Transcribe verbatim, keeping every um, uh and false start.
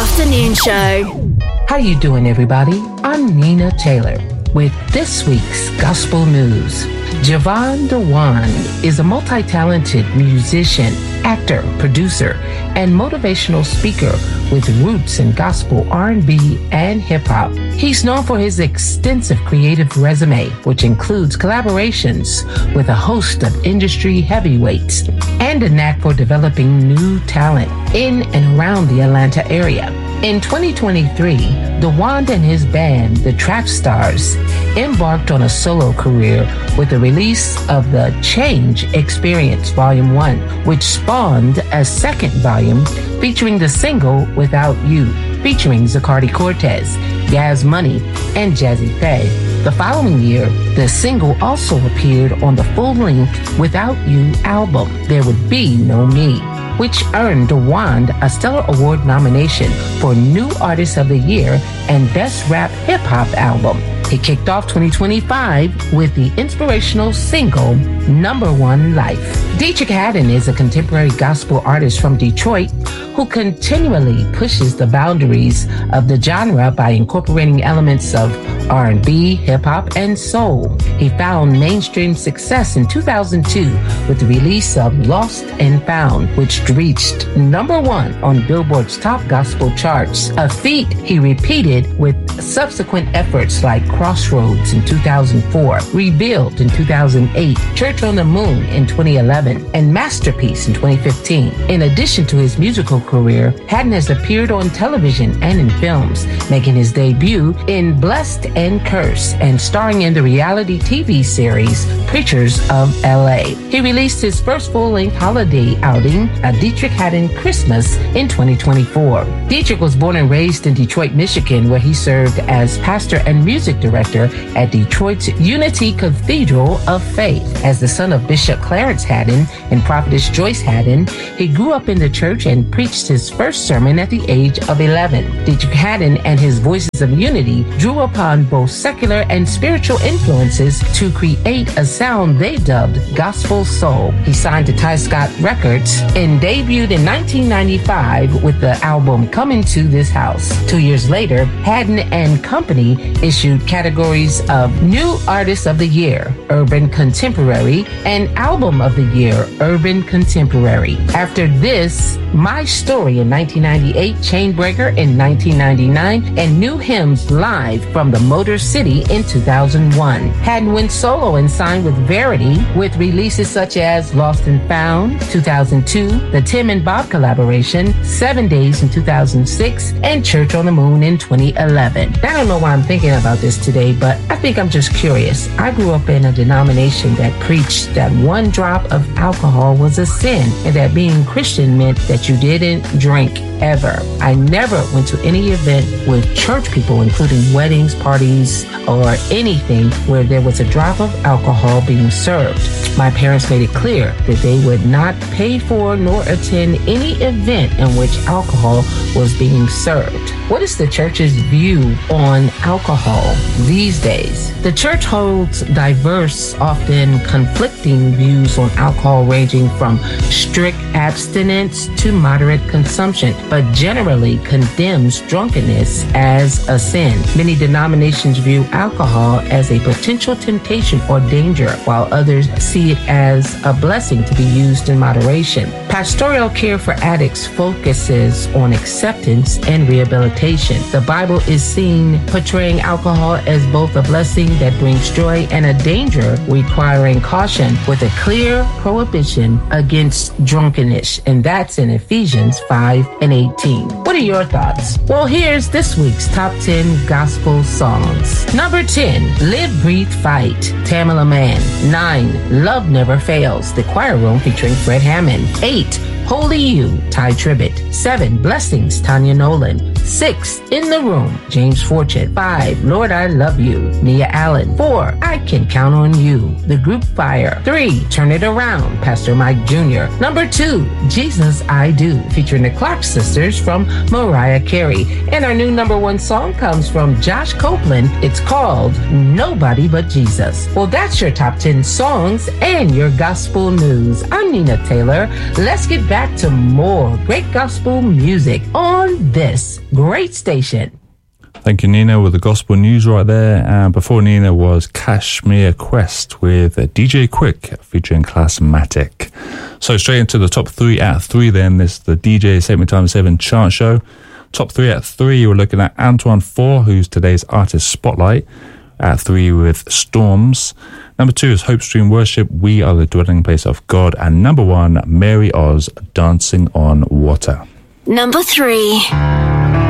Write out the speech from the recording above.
Afternoon Show. How you doing, everybody? I'm Nina Taylor with this week's Gospel News. Javon DeWan is a multi-talented musician, actor, producer, and motivational speaker with roots in gospel, R and B, and hip-hop. He's known for his extensive creative resume, which includes collaborations with a host of industry heavyweights and a knack for developing new talent in and around the Atlanta area. In twenty twenty-three, DeWan and his band, the Trap Stars, embarked on a solo career with the release of the Change Experience Volume one, which spawned a second volume featuring the single Without You, featuring Zacardi Cortez, Gaz Money, and Jazzy Faye. The following year, the single also appeared on the full-length Without You album, There Would Be No Me, which earned DeWan a Stellar Award nomination for New Artist of the Year and Best Rap Hip Hop Album. He kicked off twenty twenty-five with the inspirational single, Number One Life. Dietrich Haddon is a contemporary gospel artist from Detroit who continually pushes the boundaries of the genre by incorporating elements of R and B, hip-hop, and soul. He found mainstream success in two thousand two with the release of Lost and Found, which reached number one on Billboard's top gospel charts, a feat he repeated with subsequent efforts like Crossroads in two thousand four, Rebuild in two thousand eight, Church on the Moon in twenty eleven, and Masterpiece in twenty fifteen. In addition to his musical career, Haddon has appeared on television and in films, making his debut in Blessed and Cursed and starring in the reality T V series Preachers of L A. He released his first full-length holiday outing, A Dietrich Haddon Christmas, in twenty twenty-four. Dietrich was born and raised in Detroit, Michigan, where he served as pastor and music director at Detroit's Unity Cathedral of Faith. As the son of Bishop Clarence Haddon and prophetess Joyce Haddon, he grew up in the church and preached his first sermon at the age of eleven. Dietrich Haddon and his Voices of Unity drew upon both secular and spiritual influences to create a sound they dubbed gospel soul. He signed to Ty Scott Records and debuted in nineteen ninety-five with the album Coming to This House. Two years later, Haddon and Company issued categories of New Artist of the Year, Urban Contemporary, and Album of the Year, Urban Contemporary. After this, My Story in nineteen ninety-eight, Chainbreaker in nineteen ninety-nine, and New Hymns Live from the Motor City in two thousand one. Haddon went solo and signed with Verity with releases such as Lost and Found, two thousand two, the Tim and Bob collaboration, Seven Days in two thousand six, and Church on the Moon in twenty eleven. I don't know why I'm thinking about this today, but I think I'm just curious. I grew up in a denomination that preached that one drop of alcohol was a sin and that being Christian meant that you didn't drink ever. I never went to any event with church people, including weddings, parties, or anything where there was a drop of alcohol being served. My parents made it clear that they would not pay for nor attend any event in which alcohol was being served. What is the church's view on alcohol these days? The church holds diverse, often conflicting views on alcohol, ranging from strict abstinence to moderate consumption, but generally condemns drunkenness as a sin. Many denominations view alcohol as a potential temptation or danger, while others see it as a blessing to be used in moderation. Pastoral care for addicts focuses on acceptance and rehabilitation. The Bible is seen portraying alcohol as both a blessing that brings joy and a danger requiring caution, with a clear prohibition against drunkenness, and that's in Ephesians five and eighteen. What are your thoughts? Well, here's this week's top ten gospel songs. Number ten, Live, Breathe, Fight, Tamala Mann. nine, Love Never Fails, The Choir Room featuring Fred Hammond. eight, Holy You, Ty Tribbett. seven, Blessings, Tanya Nolan. six, In the Room, James Fortune. five, Lord I Love You, Nia Allen. four, I Can Count on You, The Group Fire. three, Turn It Around, Pastor Mike Junior Number two, Jesus I Do, featuring the Clark Sisters from Mariah Carey. And our new number one song comes from Josh Copeland. It's called Nobody But Jesus. Well, that's your top ten songs and your gospel news. I'm Nina Taylor. Let's get back to more great gospel music on this Great station. Thank you, Nina, with the gospel news right there. And before Nina was Kashmir Quest with D J Quick featuring Classmatic. So straight into the top three at three then. This is the D J Segment Time seven chart show. Top three at three, we're looking at Antoine Four, who's today's artist spotlight. At three with Storms. Number two is Hope Stream Worship, We Are the Dwelling Place of God. And number one, Mary Oz, Dancing on Water. Number three.